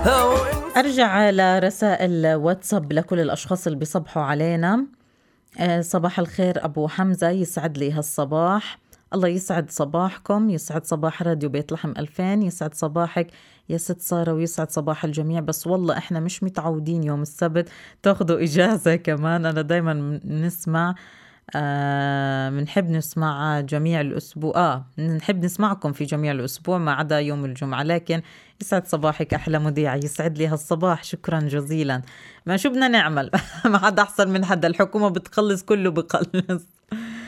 أرجع لرسائل واتساب لكل الأشخاص اللي بيصبحوا علينا. صباح الخير أبو حمزة، يسعد لي هالصباح. الله يسعد صباحكم، يسعد صباح راديو بيت لحم 2000، يسعد صباحك يا ست سارة، ويسعد صباح الجميع. بس والله إحنا مش متعودين يوم السبت تاخدوا إجازة كمان. أنا دايما نسمع بنحب نسمع جميع الأسبوع، بنحب نسمعكم في جميع الأسبوع ما عدا يوم الجمعة. لكن يسعد صباحك أحلى مذيعة، يسعد لي هالصباح، شكرا جزيلا. ما شو بدنا نعمل؟ ما حدا أحسن من حدا، الحكومة بتخلص كله بقلص.